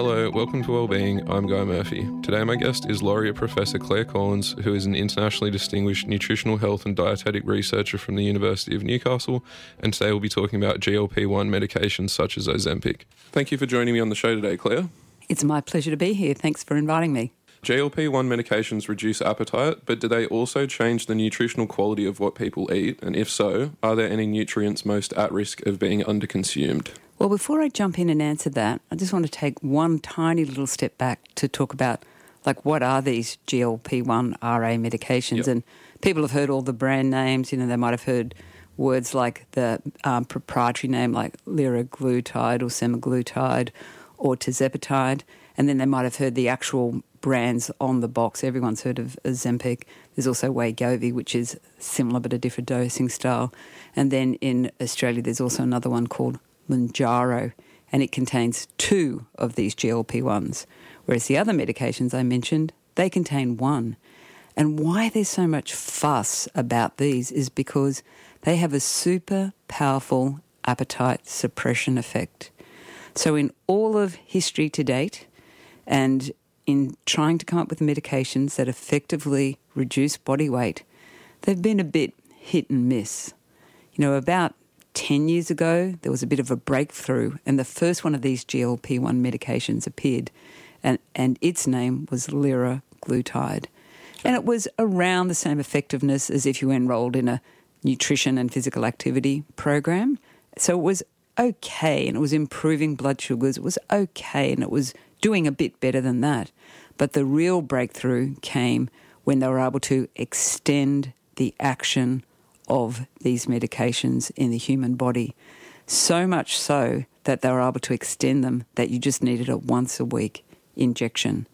Hello, welcome to Wellbeing. I'm Guy Murphy. Today my guest is Laureate Professor Claire Collins, who is an internationally distinguished nutritional health and dietetic researcher from the University of Newcastle, and today we'll be talking about GLP-1 medications such as Ozempic. Thank you for joining me on the show today, Claire. It's my pleasure to be here. Thanks for inviting me. GLP-1 medications reduce appetite, but do they also change the nutritional quality of what people eat? And if so, are there any nutrients most at risk of being underconsumed? Well, before I jump in and answer that, I just want to take one tiny little step back to talk about, what are these GLP-1 RA medications? Yep. And people have heard all the brand names. They might have heard words like the proprietary name like liraglutide or semaglutide or tirzepatide. And then they might have heard the actual brands on the box. Everyone's heard of Ozempic. There's also Wegovy, which is similar but a different dosing style. And then in Australia, there's also another one called Mounjaro, and it contains 2 of these GLP-1s, whereas the other medications I mentioned, they contain 1. And why there's so much fuss about these is because they have a super powerful appetite suppression effect. So in all of history to date, and in trying to come up with medications that effectively reduce body weight, they've been a bit hit and miss. About 10 years ago, there was a bit of a breakthrough, and the first one of these GLP-1 medications appeared, and its name was liraglutide. And it was around the same effectiveness as if you enrolled in a nutrition and physical activity program. So it was okay, and it was improving blood sugars. It was okay, and it was doing a bit better than that. But the real breakthrough came when they were able to extend the action of these medications in the human body, so much so that they were able to extend them that you just needed a once-a-week injection.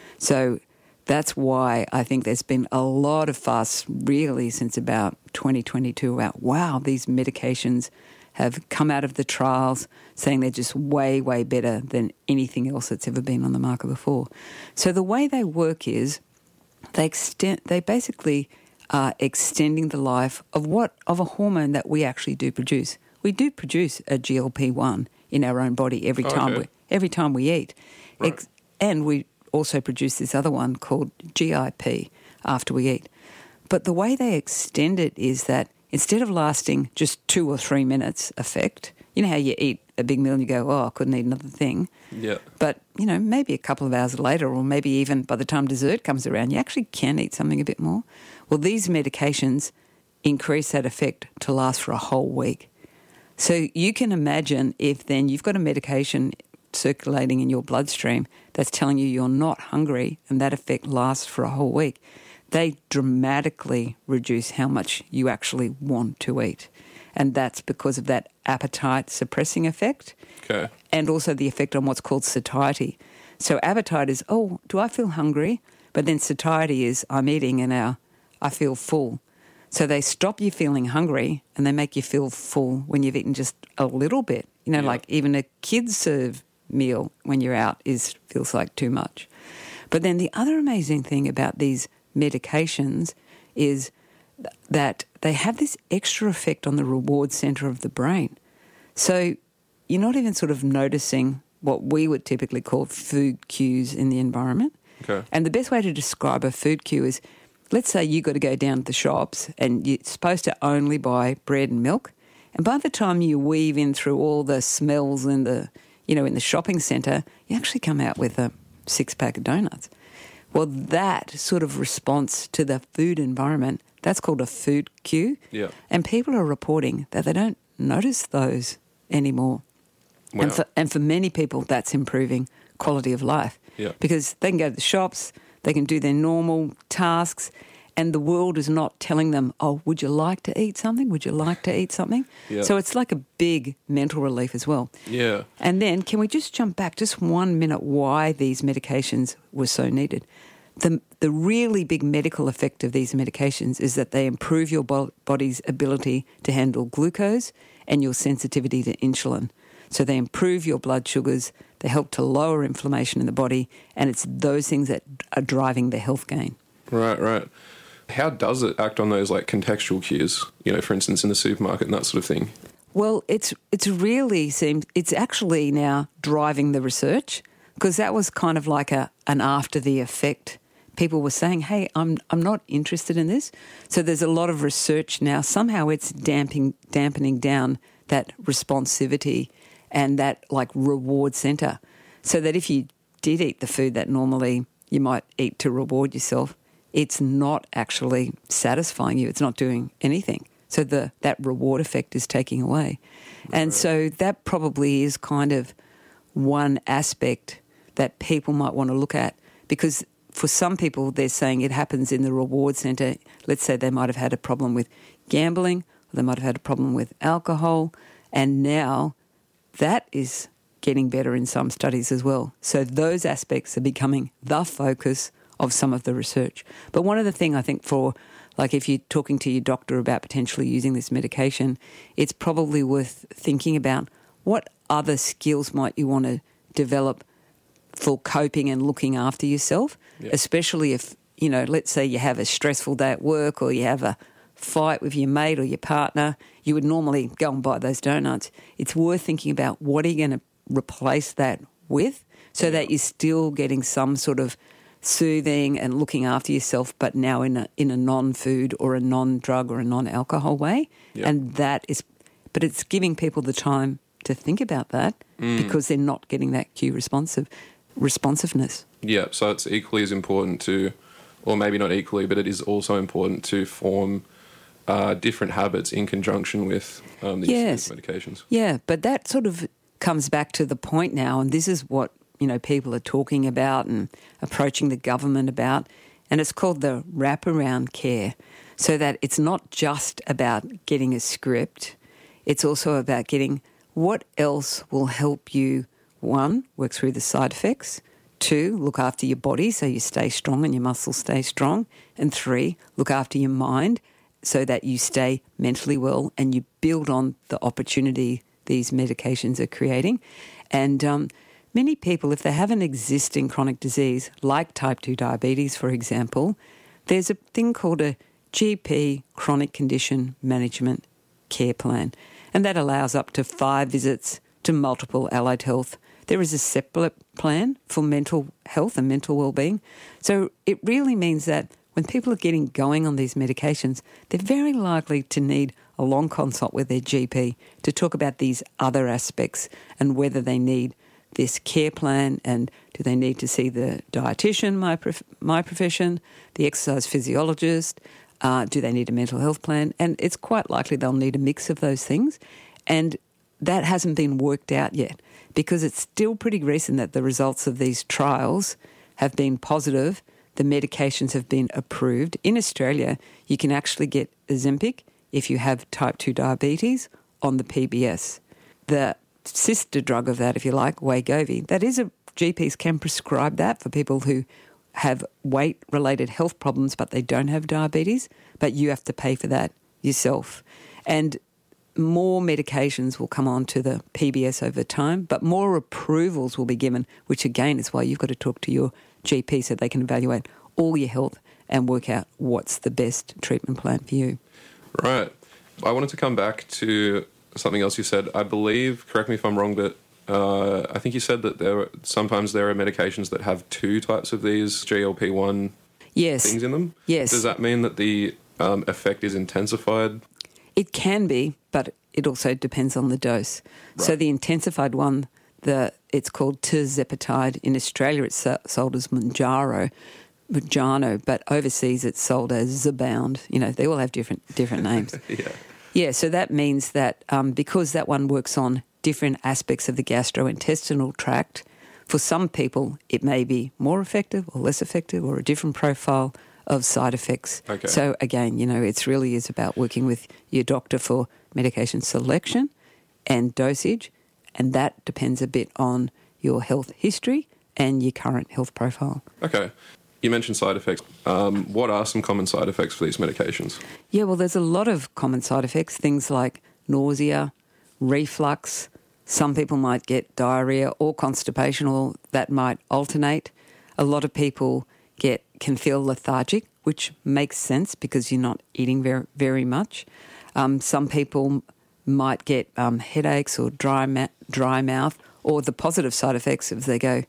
So that's why I think there's been a lot of fuss really since about 2022 about, wow, these medications have come out of the trials saying they're just way, way better than anything else that's ever been on the market before. So the way they work is they basically are extending the life of a hormone that we actually do produce. We do produce a GLP-1 in our own body every time we eat. Right. And we also produce this other one called GIP after we eat. But the way they extend it is that instead of lasting just 2 or 3 minutes effect, you know how you eat a big meal and you go, oh, I couldn't eat another thing. Yeah. But, maybe a couple of hours later, or maybe even by the time dessert comes around, you actually can eat something a bit more. Well, these medications increase that effect to last for a whole week. So you can imagine if then you've got a medication circulating in your bloodstream that's telling you you're not hungry and that effect lasts for a whole week, they dramatically reduce how much you actually want to eat. And that's because of that appetite suppressing effect. Okay. And also the effect on what's called satiety. So appetite is, oh, do I feel hungry? But then satiety is, I'm eating and now I feel full. So they stop you feeling hungry and they make you feel full when you've eaten just a little bit. Like even a kid's serve meal when you're out feels like too much. But then the other amazing thing about these medications is that they have this extra effect on the reward centre of the brain. So you're not even sort of noticing what we would typically call food cues in the environment. Okay. And the best way to describe a food cue is, let's say you got to go down to the shops and you're supposed to only buy bread and milk. And by the time you weave in through all the smells in the shopping centre, you actually come out with a 6-pack of donuts. Well, that sort of response to the food environment, that's called a food cue. Yeah. And people are reporting that they don't notice those anymore. Wow. And for many people, that's improving quality of life. Yeah. Because they can go to the shops, they can do their normal tasks, and the world is not telling them, oh, would you like to eat something? Would you like to eat something? Yeah. So it's like a big mental relief as well. Yeah. And then can we just jump back just 1 minute why these medications were so needed? The really big medical effect of these medications is that they improve your body's ability to handle glucose and your sensitivity to insulin. So they improve your blood sugars, they help to lower inflammation in the body, and it's those things that are driving the health gain. Right. How does it act on those contextual cues, for instance, in the supermarket and that sort of thing? Well, it's actually now driving the research. because that was kind of like an after the effect. People were saying, hey, I'm not interested in this. So there's a lot of research now. Somehow it's dampening down that responsivity and that like reward centre, so that if you did eat the food that normally you might eat to reward yourself, it's not actually satisfying you. It's not doing anything. So that reward effect is taking away. Right. And so that probably is kind of one aspect that people might want to look at, because for some people they're saying it happens in the reward centre. Let's say they might have had a problem with gambling, or they might have had a problem with alcohol, and now that is getting better in some studies as well. So those aspects are becoming the focus of some of the research. But one of the things I think for, like if you're talking to your doctor about potentially using this medication, it's probably worth thinking about what other skills might you want to develop for coping and looking after yourself, especially if, you know, let's say you have a stressful day at work or you have a fight with your mate or your partner. You would normally go and buy those donuts. It's worth thinking about what are you going to replace that with, so that you're still getting some sort of soothing and looking after yourself, but now in a non-food or a non-drug or a non-alcohol way. And that is, but it's giving people the time to think about that because they're not getting that cue responsiveness. Yeah, so it's equally as important to, or maybe not equally, but it is also important to form different habits in conjunction with these medications. Yeah, but that sort of comes back to the point now, and this is what, you know, people are talking about and approaching the government about, and it's called the wraparound care, so that it's not just about getting a script, it's also about getting what else will help you, one, work through the side effects, two, look after your body so you stay strong and your muscles stay strong, and three, look after your mind so that you stay mentally well and you build on the opportunity these medications are creating. And many people, if they have an existing chronic disease, like type 2 diabetes, for example, there's a thing called a GP chronic condition management care plan, and that allows up to 5 visits to multiple allied health. There is a separate plan for mental health and mental well-being. So it really means that when people are getting going on these medications, they're very likely to need a long consult with their GP to talk about these other aspects and whether they need this care plan, and do they need to see the dietitian, my profession, the exercise physiologist, do they need a mental health plan? And it's quite likely they'll need a mix of those things. And that hasn't been worked out yet because it's still pretty recent that the results of these trials have been positive. The medications have been approved. In Australia, you can actually get Ozempic if you have type 2 diabetes on the PBS. The sister drug of that, if you like, Wegovy, that is GPs can prescribe that for people who have weight-related health problems but they don't have diabetes, but you have to pay for that yourself. And more medications will come on to the PBS over time, but more approvals will be given, which again is why you've got to talk to your GP so they can evaluate all your health and work out what's the best treatment plan for you. Right. I wanted to come back to something else you said. I believe, correct me if I'm wrong, but I think you said that sometimes there are medications that have 2 types of these GLP-1 things in them. Yes. Does that mean that the effect is intensified? It can be, but it also depends on the dose. Right. So the intensified one, it's called tirzepatide. In Australia, it's sold as Mounjaro, but overseas it's sold as Zebound. You know, they all have different names. Yeah, so that means that because that one works on different aspects of the gastrointestinal tract, for some people it may be more effective or less effective or a different profile of side effects. Okay. So again, you know, it really is about working with your doctor for medication selection and dosage, and that depends a bit on your health history and your current health profile. Okay. You mentioned side effects. What are some common side effects for these medications? Yeah, well, there's a lot of common side effects, things like nausea, reflux. Some people might get diarrhea or constipation, or that might alternate. A lot of people can feel lethargic, which makes sense because you're not eating very, very much. Some people might get headaches or dry mouth, or the positive side effects if they go,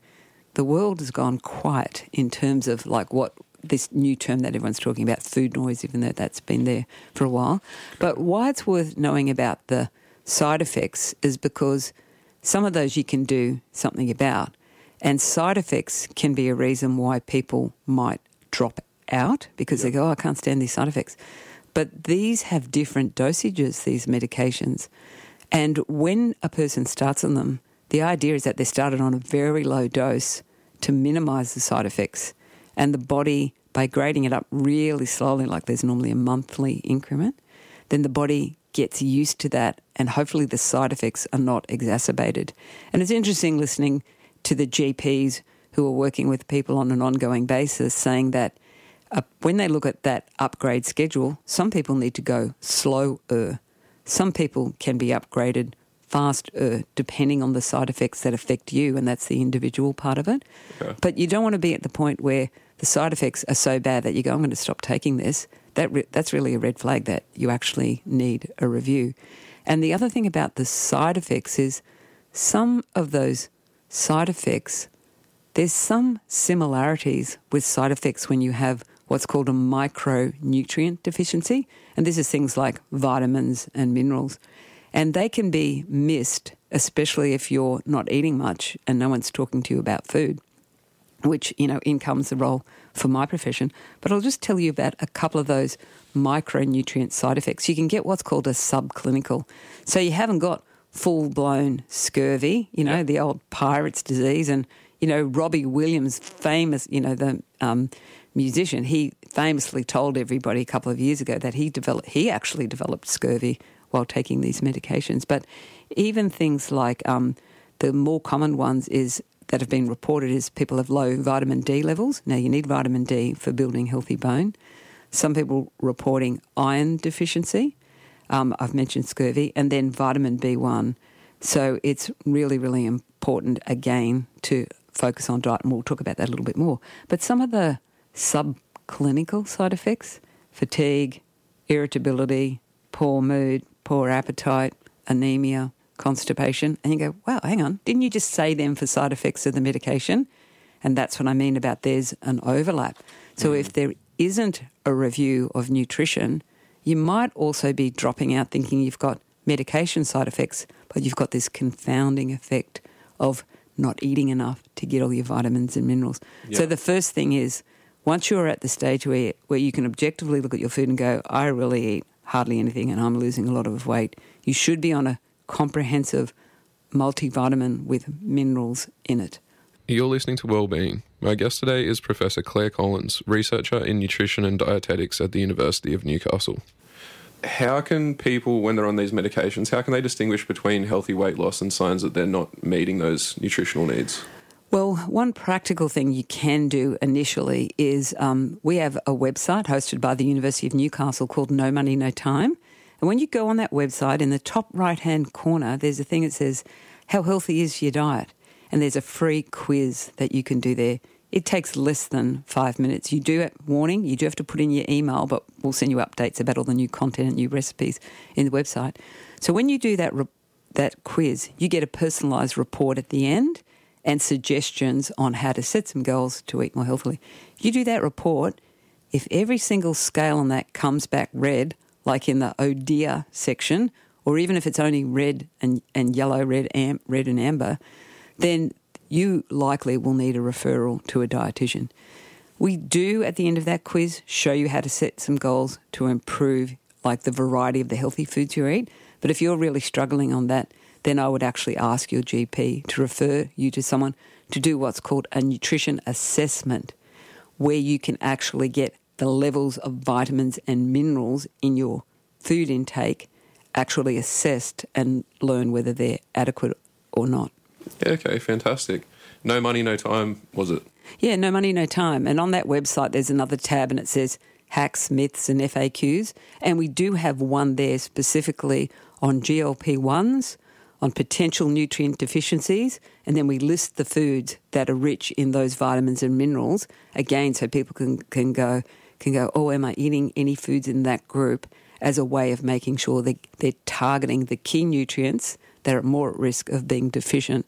the world has gone quiet in terms of like what this new term that everyone's talking about, food noise, even though that's been there for a while. But why it's worth knowing about the side effects is because some of those you can do something about. And side effects can be a reason why people might drop out because they go, I can't stand these side effects. But these have different dosages, these medications. And when a person starts on them, the idea is that they're started on a very low dose to minimise the side effects. And the body, by grading it up really slowly, like there's normally a monthly increment, then the body gets used to that and hopefully the side effects are not exacerbated. And it's interesting listening to the GPs who are working with people on an ongoing basis saying that when they look at that upgrade schedule, some people need to go slower. Some people can be upgraded faster depending on the side effects that affect you, and that's the individual part of it. Okay. But you don't want to be at the point where the side effects are so bad that you go, I'm going to stop taking this. That's really a red flag that you actually need a review. And the other thing about the side effects is some of those side effects, there's some similarities with side effects when you have what's called a micronutrient deficiency. And this is things like vitamins and minerals. And they can be missed, especially if you're not eating much and no one's talking to you about food, which, in comes the role for my profession. But I'll just tell you about a couple of those micronutrient side effects. You can get what's called a subclinical. So you haven't got full-blown scurvy, the old pirate's disease. And, Robbie Williams, famous, the musician, he famously told everybody a couple of years ago that he actually developed scurvy while taking these medications. But even things like the more common ones that have been reported is people have low vitamin D levels. Now, you need vitamin D for building healthy bone. Some people reporting iron deficiency. I've mentioned scurvy. And then vitamin B1. So it's really, really important, again, to focus on diet, and we'll talk about that a little bit more. But some of the subclinical side effects, fatigue, irritability, poor mood, poor appetite, anemia, constipation, and you go, wow, hang on, didn't you just say them for side effects of the medication? And that's what I mean about there's an overlap. So if there isn't a review of nutrition, you might also be dropping out thinking you've got medication side effects, but you've got this confounding effect of not eating enough to get all your vitamins and minerals. Yeah. So the first thing is, once you're at the stage where you can objectively look at your food and go, I really eat hardly anything and I'm losing a lot of weight, you should be on a comprehensive multivitamin with minerals in it. You're listening to Wellbeing. My guest today is Professor Claire Collins, researcher in nutrition and dietetics at the University of Newcastle. How can people, when they're on these medications, how can they distinguish between healthy weight loss and signs that they're not meeting those nutritional needs? Well, one practical thing you can do initially is we have a website hosted by the University of Newcastle called No Money, No Time. And when you go on that website, in the top right-hand corner, there's a thing that says, how healthy is your diet? And there's a free quiz that you can do there. It takes less than 5 minutes. You do have to put in your email, but we'll send you updates about all the new content and new recipes in the website. So when you do that quiz, you get a personalised report at the end and suggestions on how to set some goals to eat more healthily. You do that report, if every single scale on that comes back red, like in the oh dear section, or even if it's only red and yellow, red and amber, then you likely will need a referral to a dietitian. We do, at the end of that quiz, show you how to set some goals to improve like the variety of the healthy foods you eat. But if you're really struggling on that, then I would actually ask your GP to refer you to someone to do what's called a nutrition assessment, where you can actually get the levels of vitamins and minerals in your food intake actually assessed and learn whether they're adequate or not. Yeah, okay, fantastic. No money, no time, was it? Yeah, no money, no time. And on that website, there's another tab and it says hacks, myths and FAQs. And we do have one there specifically on GLP-1s, on potential nutrient deficiencies, and then we list the foods that are rich in those vitamins and minerals, again, so people can go, oh, am I eating any foods in that group, as a way of making sure they're targeting the key nutrients that are more at risk of being deficient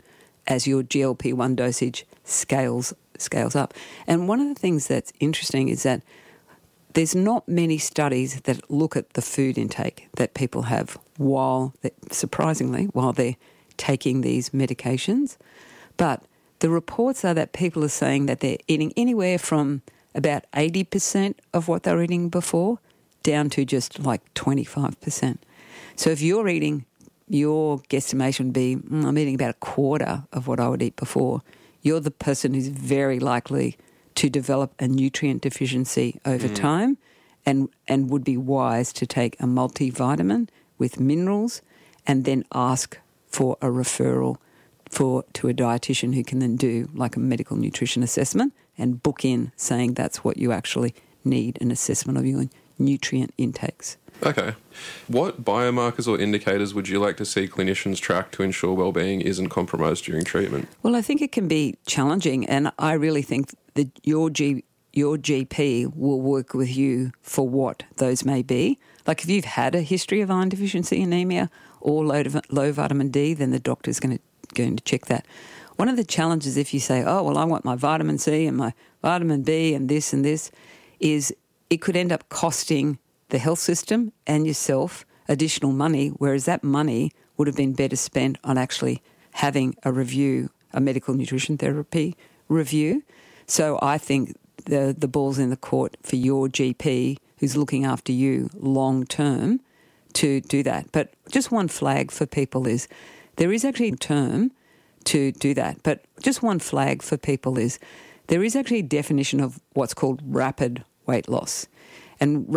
as your GLP-1 dosage scales up. And one of the things that's interesting is that there's not many studies that look at the food intake that people have while they're taking these medications. But the reports are that people are saying that they're eating anywhere from about 80% of what they were eating before down to just like 25%. So if you're eating, your guesstimation would be, I'm eating about a quarter of what I would eat before, you're the person who's very likely to develop a nutrient deficiency over time and would be wise to take a multivitamin with minerals and then ask for a referral to a dietitian who can then do like a medical nutrition assessment and book in saying that's what you actually need, an assessment of your nutrient intakes. Okay. What biomarkers or indicators would you like to see clinicians track to ensure well-being isn't compromised during treatment? Well, I think it can be challenging, and I really think that your GP will work with you for what those may be. Like if you've had a history of iron deficiency anemia or low vitamin D, then the doctor's going to check that. One of the challenges if you say, oh, well, I want my vitamin C and my vitamin B and this, is it could end up costing the health system and yourself additional money, whereas that money would have been better spent on actually having a review, a medical nutrition therapy review. So I think the ball's in the court for your GP who's looking after you long term to do that. But just one flag for people is there is actually a term to do that. But just one flag for people is there is actually a definition of what's called rapid weight loss. And